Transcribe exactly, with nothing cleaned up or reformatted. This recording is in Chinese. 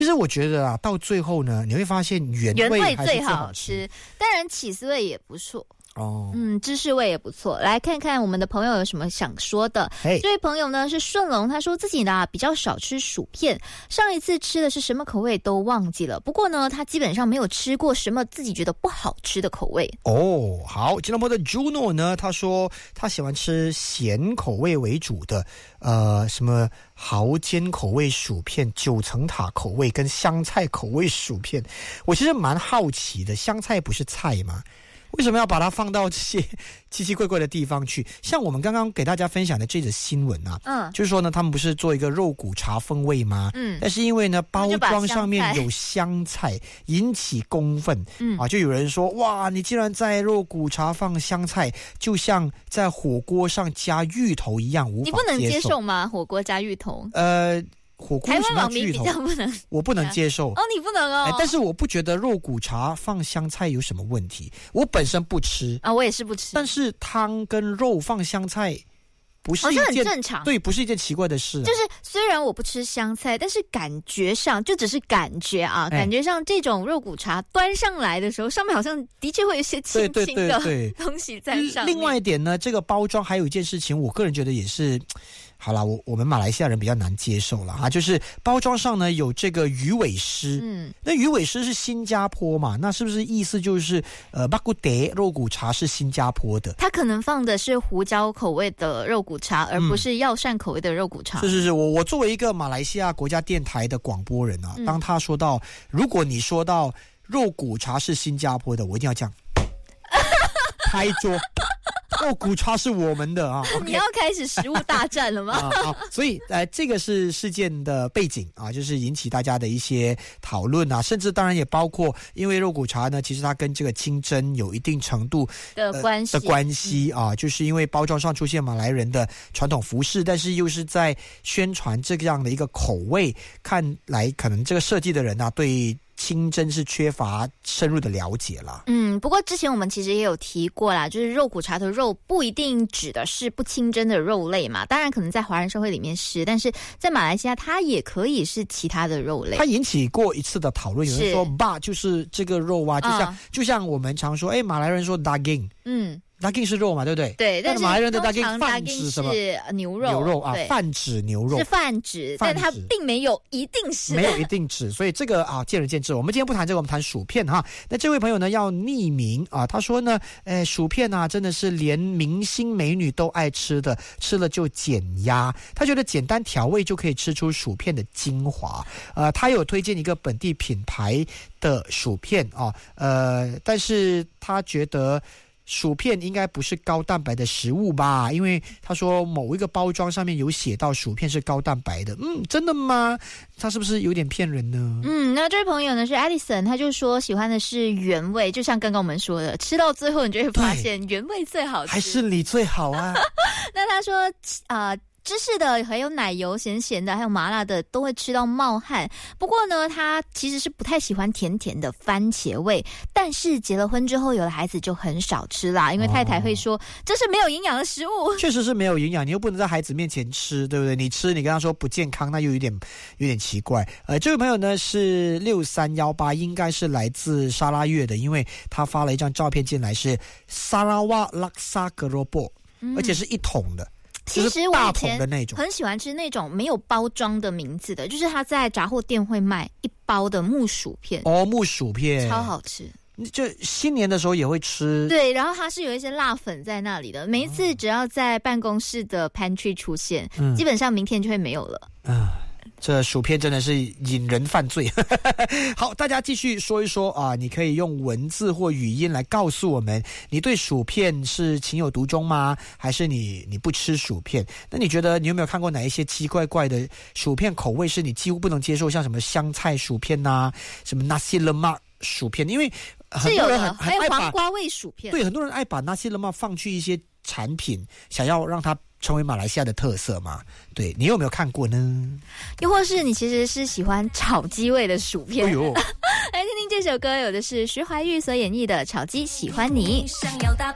其实我觉得啊，到最后呢，你会发现原原味味还是最好好吃，当然起司味也不错。 哦， 嗯，芝士味也不错。来看看我们的朋友有什么想说的。 嘿， 这位朋友呢是顺龙，他说自己呢比较少吃薯片，上一次吃的是什么口味都忘记了。不过呢，他基本上没有吃过什么自己觉得不好吃的口味。 哦，好，吉隆坡的 Juno 呢，他说他喜欢吃咸口味为主的，呃，什么蚝煎口味薯片、九层塔口味跟香菜口味薯片。我其实蛮好奇的，香菜不是菜吗？为什么要把它放到这些奇奇怪怪的地方去？像我们刚刚给大家分享的这则新闻啊，嗯，就是说呢，他们不是做一个肉骨茶风味吗？嗯，但是因为呢，包装上面有香菜，引起公愤，嗯啊，就有人说，哇，你竟然在肉骨茶放香菜，就像在火锅上加芋头一样，无法接受。 你不能接受吗？火锅加芋头？ 呃。火锅台湾网民比较不能， 我不能接受哦，你不能哦、 欸。但是我不觉得肉骨茶放香菜有什么问题，我本身不吃啊，我也是不吃。 但是汤跟肉放香菜，不是一件、 哦、很正常， 对，不是一件奇怪的事、啊。 就是虽然我不吃香菜，但是感觉上就只是感觉啊，欸、感觉上这种肉骨茶端上来的时候，上面好像的确会有一些轻轻的东西在上面。 另外一点呢，这个包装还有一件事情，我个人觉得也是。好啦，我我们马来西亚人比较难接受了哈，就是包装上呢有这个鱼尾狮，嗯，那鱼尾狮是新加坡嘛，那是不是意思就是呃巴古德肉骨茶是新加坡的？ 它可能放的是胡椒口味的肉骨茶，而不是药膳口味的肉骨茶。 嗯、是是是，我我作为一个马来西亚国家电台的广播人啊，嗯、当他说到如果你说到肉骨茶是新加坡的，我一定要这样拍桌。肉骨茶是我们的啊！ 你要开始食物大战了吗？ 啊啊、所以呃，这个是事件的背景啊，就是引起大家的一些讨论啊，甚至当然也包括，因为肉骨茶呢，其实它跟这个清真有一定程度的关系、 呃、的关系啊、嗯，就是因为包装上出现马来人的传统服饰，但是又是在宣传这样的一个口味，看来可能这个设计的人啊，对清真是缺乏深入的了解啦。 嗯，不过之前我们其实也有提过啦，就是肉骨茶的肉不一定指的是不清真的肉类嘛，当然可能在华人社会里面是，但是在马来西亚它也可以是其他的肉类。 它引起过一次的讨论，有人说 ba 就是这个肉啊，就像、嗯、就像我们常说，哎，马来人说 daging， 嗯。daging 是肉嘛，对不对？ 对，但是马来人的 daging 泛指什么？ 是牛肉， 牛肉啊，泛指牛肉是泛指，但它并没有一定是， 没有一定指，所以这个啊见仁见智。我们今天不谈这个，我们谈薯片哈。那这位朋友呢要匿名啊，他说呢，呃，薯片啊真的是连明星美女都爱吃的，吃了就减压。他觉得简单调味就可以吃出薯片的精华。呃，他有推荐一个本地品牌的薯片啊，呃，但是他觉得。薯片应该不是高蛋白的食物吧？因为他说某一个包装上面有写到薯片是高蛋白的。嗯，真的吗？他是不是有点骗人呢？ 嗯，那这位朋友呢是 Edison， 他就说喜欢的是原味，就像刚刚我们说的，吃到最后你就会发现原味最好吃， 还是你最好啊。 那他说啊。呃芝士的还有奶油咸咸的还有麻辣的都会吃到冒汗，不过呢他其实是不太喜欢甜甜的番茄味，但是结了婚之后有的孩子就很少吃啦，因为太太会说、哦、这是没有营养的食物。 确实是没有营养，你又不能在孩子面前吃，对不对？你吃你跟他说不健康，那又有点有点奇怪。呃，这位朋友呢是六三一八，应该是来自沙拉越的，因为他发了一张照片进来是沙拉瓦拉萨格罗波，而且是一桶的。 其实我以前很喜欢吃那种没有包装的名字的，就是他在杂货店会卖一包的木薯片。 哦，木薯片超好吃， 就新年的时候也会吃。 对，然后它是有一些辣粉在那里的，每一次只要在办公室的 pantry 出现、嗯、基本上明天就会没有了。 嗯，这薯片真的是引人犯罪。好，大家继续说一说啊，你可以用文字或语音来告诉我们，你对薯片是情有独钟吗？还是你你不吃薯片？那你觉得你有没有看过哪一些奇怪怪的薯片口味是你几乎不能接受，像什么香菜薯片啊，什么 nasi lemak 薯片？因为很多人很还有黄瓜味薯片， 对，很多人爱把 nasi lemak 放去一些产品，想要让它成为马来西亚的特色嘛？对，你有没有看过呢？ 又或是你其实是喜欢炒鸡味的薯片？哎呦，来听听这首歌，有的是徐怀钰所演绎的《炒鸡喜欢你》。